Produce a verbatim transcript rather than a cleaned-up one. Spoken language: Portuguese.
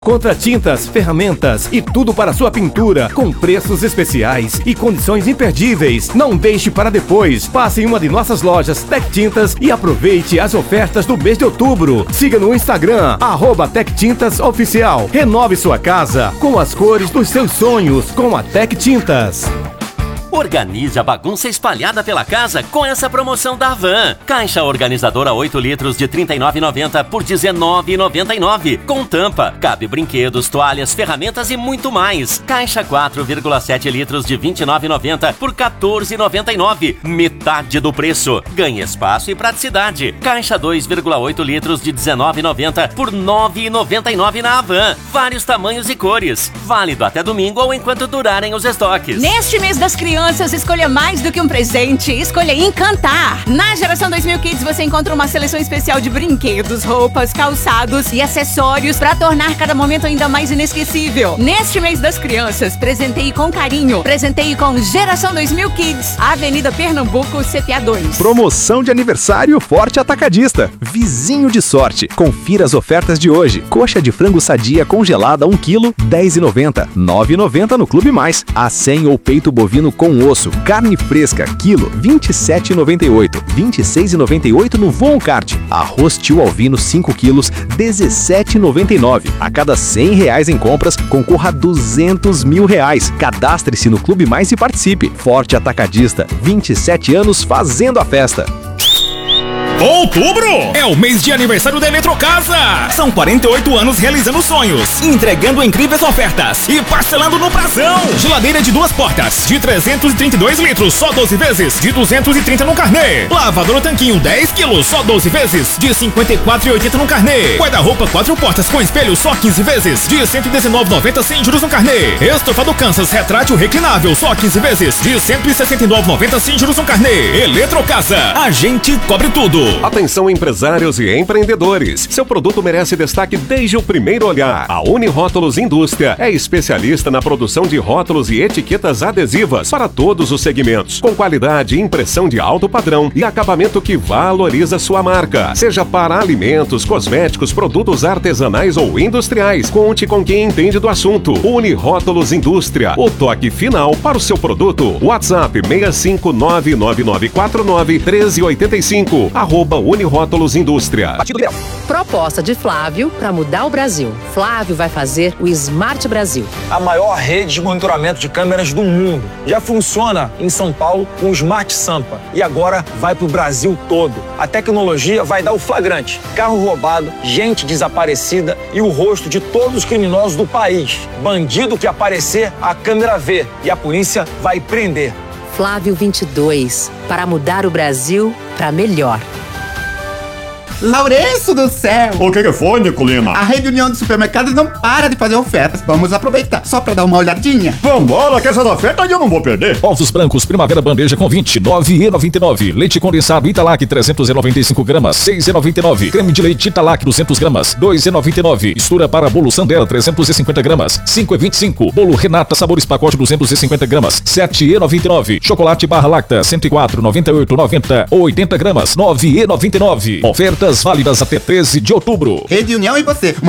Contra tintas, ferramentas e tudo para sua pintura, com preços especiais e condições imperdíveis. Não deixe para depois. Passe em uma de nossas lojas Tec Tintas e aproveite as ofertas do mês de outubro. Siga no Instagram, arroba Tec Tintas Oficial. Renove sua casa com as cores dos seus sonhos com a Tec Tintas. Organize a bagunça espalhada pela casa com essa promoção da Havan. Caixa organizadora oito litros de trinta e nove reais e noventa centavos por dezenove reais e noventa e nove centavos. Com tampa, cabe brinquedos, toalhas, ferramentas e muito mais. Caixa quatro vírgula sete litros de vinte e nove reais e noventa centavos por quatorze reais e noventa e nove centavos. Metade do preço. Ganhe espaço e praticidade. Caixa dois vírgula oito litros de dezenove reais e noventa centavos por nove reais e noventa e nove centavos na Havan. Vários tamanhos e cores. Válido até domingo ou enquanto durarem os estoques. Neste mês das crianças, escolha mais do que um presente, escolha Encantar. Na Geração dois mil Kids você encontra uma seleção especial de brinquedos, roupas, calçados e acessórios para tornar cada momento ainda mais inesquecível. Neste mês das crianças, presenteie com carinho. Presenteie com Geração dois mil Kids, Avenida Pernambuco, C P A dois. Promoção de aniversário Forte Atacadista. Vizinho de sorte. Confira as ofertas de hoje. Coxa de frango sadia congelada um quilo, dez reais e noventa centavos. nove reais e noventa centavos no Clube Mais. Acém ou peito bovino com osso. Carne fresca, quilo, vinte e sete reais e noventa e oito centavos. vinte e seis reais e noventa e oito centavos no Von Kart. Arroz tio Alvino, cinco quilos, dezessete reais e noventa e nove centavos. A cada cem reais em compras, concorra a duzentos mil reais. Cadastre-se no Clube Mais e participe. Forte Atacadista, vinte e sete anos fazendo a festa. Outubro é o mês de aniversário da Eletrocasa. São quarenta e oito anos realizando sonhos, entregando incríveis ofertas e parcelando no prazão. Geladeira de duas portas de trezentos e trinta e dois litros, só doze vezes, de duzentos e trinta no carnê. Lavadora Tanquinho dez quilos, só doze vezes, de cinquenta e quatro reais e oitenta no carnê. Guarda-roupa quatro portas com espelho, só quinze vezes, de cento e dezenove reais e noventa centavos sem juros no carnê. Estofado Kansas retrátil reclinável, só quinze vezes, de cento e sessenta e nove reais e noventa centavos sem juros no carnê. Eletrocasa, a gente cobre tudo. Atenção empresários e empreendedores, seu produto merece destaque desde o primeiro olhar. A Unirótulos Indústria é especialista na produção de rótulos e etiquetas adesivas para todos os segmentos, com qualidade e impressão de alto padrão e acabamento que valoriza sua marca. Seja para alimentos, cosméticos, produtos artesanais ou industriais, conte com quem entende do assunto. Unirótulos Indústria, o toque final para o seu produto. WhatsApp seis cinco nove nove nove quatro nove um três oito cinco, arroba Unirótulos Indústria. Proposta de Flávio para mudar o Brasil. Flávio vai fazer o Smart Brasil. A maior rede de monitoramento de câmeras do mundo. Já funciona em São Paulo com o Smart Sampa e agora vai para o Brasil todo. A tecnologia vai dar o flagrante. Carro roubado, gente desaparecida e o rosto de todos os criminosos do país. Bandido que aparecer, a câmera vê e a polícia vai prender. Flávio vinte e dois, para mudar o Brasil para melhor. Lourenço do céu! O que que foi, Nicolina? A Rede União de Supermercados não para de fazer ofertas. Vamos aproveitar, só pra dar uma olhadinha. Vambora, que essa oferta eu não vou perder. Ovos brancos Primavera Bandeja com vinte, nove reais e noventa e nove. Leite condensado Italac trezentos e noventa e cinco gramas, seis reais e noventa e nove. Creme de leite Italac duzentas gramas, dois reais e noventa e nove. Mistura para bolo Sandera trezentos e cinquenta gramas, cinco reais e vinte e cinco. Bolo Renata Sabores pacote duzentos e cinquenta gramas, sete reais e noventa e nove. Chocolate Barra Lacta cento e quatro, noventa e oito, noventa ou oitenta gramas, nove reais e noventa e nove. Ofertas válidas até treze de outubro. Rede União e você, uma